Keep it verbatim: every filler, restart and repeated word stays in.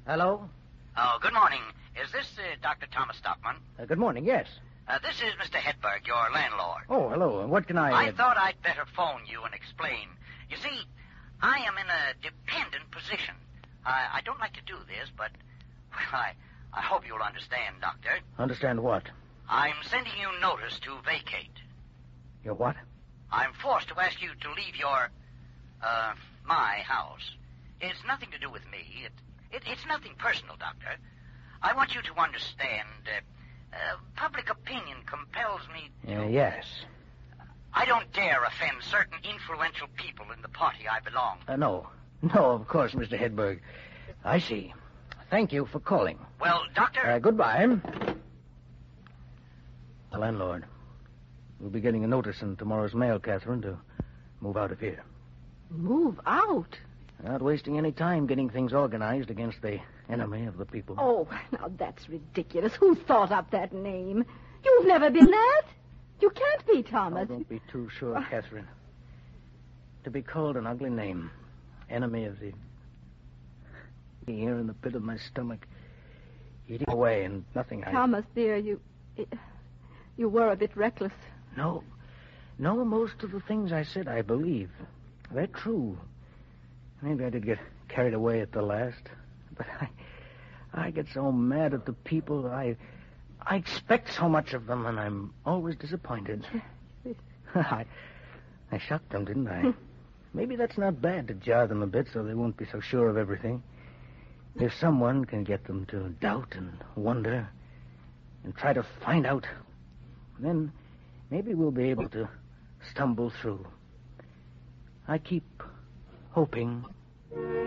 Hello? Oh, good morning. Is this uh, Doctor Thomas Stockman? Uh, good morning, yes. Uh, this is Mister Hedberg, your landlord. Oh, hello. What can I... I thought I'd better phone you and explain. You see, I am in a dependent position. I, I don't like to do this, but, well, I, I hope you'll understand, Doctor. Understand what? I'm sending you notice to vacate. Your what? I'm forced to ask you to leave your, uh, my house. It's nothing to do with me. It, it, it's nothing personal, Doctor. I want you to understand, uh, uh, public opinion compels me to... Uh, yes. I don't dare offend certain influential people in the party I belong to. Uh, no. No, of course, Mister Hedberg. I see. Thank you for calling. Well, Doctor... Uh, goodbye. The landlord. We'll be getting a notice in tomorrow's mail, Catherine, to move out of here. Move out? Not wasting any time getting things organized against the enemy of the people. Oh, now that's ridiculous. Who thought up that name? You've never been that. You can't be, Thomas. Oh, don't be too sure, Catherine. To be called an ugly name, enemy of the... here in the pit of my stomach, eating away and nothing I... Thomas, dear, you... you were a bit reckless. No. No, most of the things I said I believe. They're true. Maybe I did get carried away at the last. But I... I get so mad at the people. I... I expect so much of them, and I'm always disappointed. I... I shocked them, didn't I? Maybe that's not bad to jar them a bit so they won't be so sure of everything. If someone can get them to doubt and wonder and try to find out, then maybe we'll be able to stumble through. I keep hoping